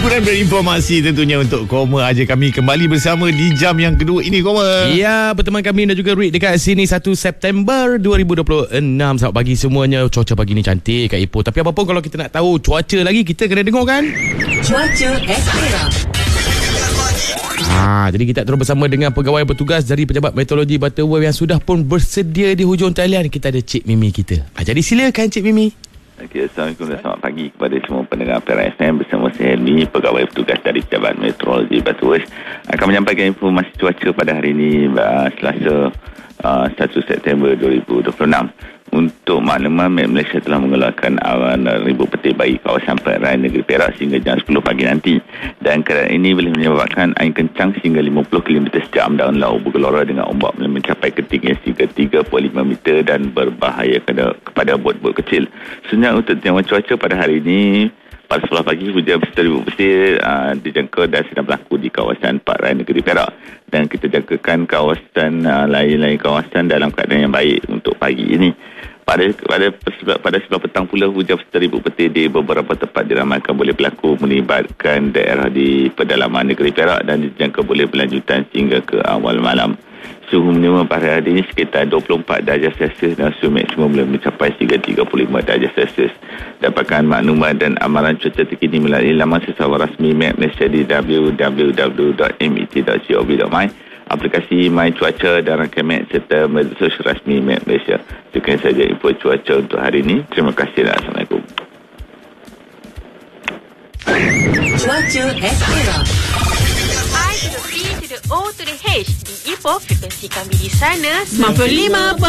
Hiburan berinformasi tentunya untuk Koma aja. Kami kembali bersama di jam yang kedua ini, Koma. Ya, berteman kami dan juga Rick dekat sini 1 September 2026. Selamat pagi semuanya. Cuaca pagi ni cantik kat Ipoh. Tapi apapun kalau kita nak tahu cuaca lagi, kita kena dengar kan? Cuaca Espera. Jadi kita terus bersama dengan pegawai bertugas dari Pejabat Meteorologi Butterworth yang sudah pun bersedia di hujung talian. Kita ada Cik Mimi kita. Jadi silakan Cik Mimi. Okay, Assalamualaikum dan selamat pagi kepada semua pendengar Perak FM. Bersama saya Helmi, pegawai bertugas dari Pejabat Meteorologi Butterworth, akan menyampaikan informasi cuaca pada hari ini, Selasa 1 September 2026. Untuk makluman, Met Malaysia telah mengeluarkan awan ribu petir bagi kawasan perairan negeri Perak sehingga jam 10 pagi nanti. Dan keadaan ini boleh menyebabkan angin kencang sehingga 50 km sejam dan laut bergelora dengan ombak mencapai ketinggian hingga 3.5 meter dan berbahaya kepada bot-bot kecil. Sebenarnya untuk jangkaan cuaca pada hari ini, pada 10 pagi hujan berserta ribu petir dijangka dan sedang berlaku di kawasan perairan negeri Perak. Dan kita jangkakan kawasan lain-lain kawasan dalam keadaan yang baik untuk pagi ini. Pada sebelah petang pula, hujan berserta ribu petir di beberapa tempat diramalkan boleh berlaku melibatkan daerah di pedalaman negeri Perak dan dijangka boleh berlanjutan sehingga ke awal malam. Suhu minimum pada hari ini sekitar 24 darjah Celsius dan suhu maksimum boleh mencapai hingga 35 darjah Celsius. Dapatkan maklumat dan amaran cuaca terkini melalui laman sesama rasmi Met Malaysia di www.met.gov.my, aplikasi My Cuaca dan rangkaian Met serta media sosial rasmi Met Malaysia. Sekian saja info cuaca untuk hari ini. Terima kasih dan Assalamualaikum. Cuaca Espera. I to the P to the O to the H. Di Ipoh, frekuensi kami di sana 95.9